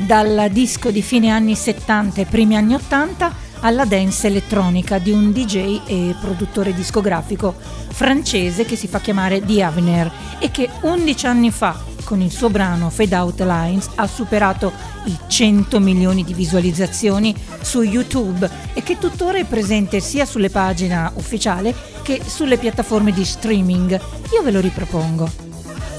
dal disco di fine anni 70 e primi anni 80 alla dance elettronica di un DJ e produttore discografico francese che si fa chiamare The Avenir e che 11 anni fa con il suo brano Fade Out Lines ha superato i 100 milioni di visualizzazioni su YouTube e che tuttora è presente sia sulle pagine ufficiali che sulle piattaforme di streaming. Io ve lo ripropongo.